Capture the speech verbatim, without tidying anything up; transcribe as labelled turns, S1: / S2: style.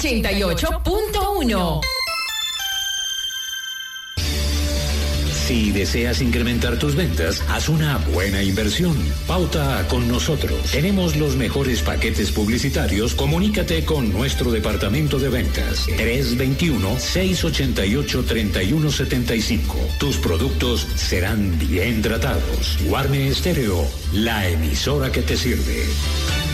S1: ochenta y ocho punto uno.
S2: Si deseas incrementar tus ventas, haz una buena inversión. Pauta con nosotros. Tenemos los mejores paquetes publicitarios. Comunícate con nuestro departamento de ventas. tres dos uno, seis ocho ocho, tres uno siete cinco. Tus productos serán bien tratados. Guarne Estéreo, la emisora que te sirve.